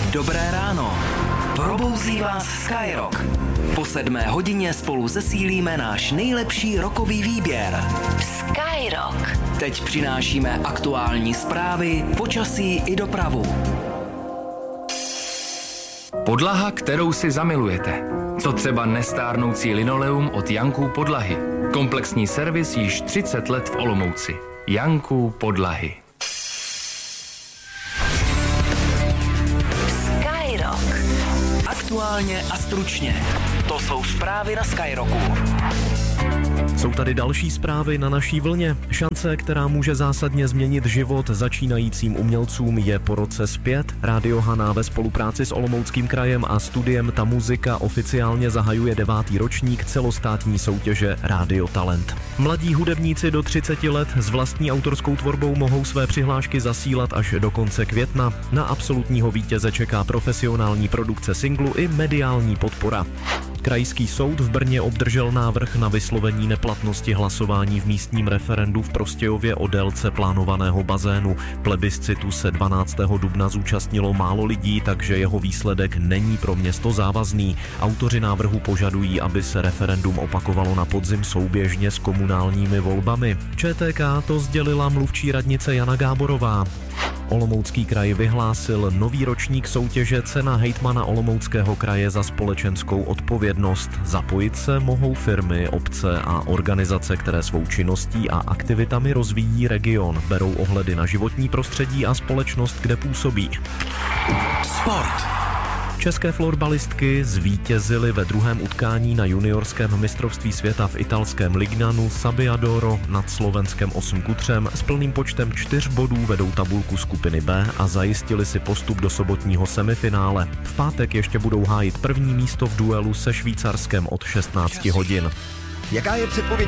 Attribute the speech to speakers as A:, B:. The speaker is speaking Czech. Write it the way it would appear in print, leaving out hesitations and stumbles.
A: Dobré ráno. Probouzí vás Skyrock. Po 7 hodině spolu zesílíme náš nejlepší rockový výběr.
B: Skyrock.
A: Teď přinášíme aktuální zprávy, počasí i dopravu.
C: Podlaha, kterou si zamilujete. Co třeba nestárnoucí linoleum od Janků Podlahy. Komplexní servis již 30 let v Olomouci. Janků Podlahy.
B: Skyrock.
A: Aktuálně a stručně. To jsou zprávy na Skyrocku.
D: Jsou tady další zprávy na naší vlně. Šance, která může zásadně změnit život začínajícím umělcům, je po roce zpět. Rádio Hana ve spolupráci s Olomouckým krajem a studiem Ta muzika oficiálně zahajuje 9. ročník celostátní soutěže Rádio Talent. Mladí hudebníci do 30 let s vlastní autorskou tvorbou mohou své přihlášky zasílat až do konce května. Na absolutního vítěze čeká profesionální produkce singlu i mediální podpora. Krajský soud v Brně obdržel návrh na vyslovení neplatnosti hlasování v místním referendu v Prostějově o délce plánovaného bazénu. Plebiscitu se 12. dubna zúčastnilo málo lidí, takže jeho výsledek není pro město závazný. Autoři návrhu požadují, aby se referendum opakovalo na podzim souběžně s komunálními volbami. ČTK to sdělila mluvčí radnice Jana Gáborová. Olomoucký kraj vyhlásil nový ročník soutěže Cena hejtmana Olomouckého kraje za společenskou odpovědnost. Zapojit se mohou firmy, obce a organizace, které svou činností a aktivitami rozvíjí region, berou ohledy na životní prostředí a společnost, kde působí.
A: Sport.
D: České florbalistky zvítězily ve druhém utkání na juniorském mistrovství světa v italském Lignanu Sabbiadoro nad Slovenskem 8-3. S plným počtem 4 bodů vedou tabulku skupiny B a zajistili si postup do sobotního semifinále. V pátek ještě budou hájit první místo v duelu se Švýcarskem od 16 hodin.
E: Jaká je předpověď